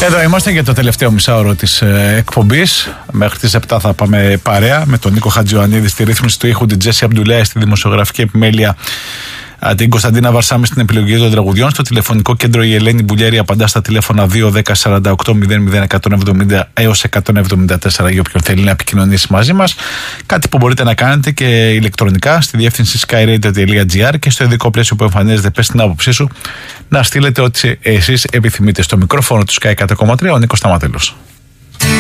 Εδώ είμαστε για το τελευταίο μισάωρο της εκπομπής. Μέχρι τις 7 θα πάμε παρέα με τον Νίκο Χατζιωαννίδη στη ρύθμιση του ήχου, την Τζέσι Αμπντουλέα στη δημοσιογραφική επιμέλεια, την Κωνσταντίνα Βαρσάμη στην επιλογή των τραγουδιών. Στο τηλεφωνικό κέντρο η Ελένη Μπουλιέρη απαντά στα τηλέφωνα 2-10-48-00-170 έως 174 για όποιον θέλει να επικοινωνήσει μαζί μας. Κάτι που μπορείτε να κάνετε και ηλεκτρονικά στη διεύθυνση skyradio.gr και στο ειδικό πλαίσιο που εμφανίζεται, πες την άποψή σου, να στείλετε ό,τι εσείς επιθυμείτε. Στο μικρόφωνο του Sky 100,3 ο Νίκος Σταματέλος.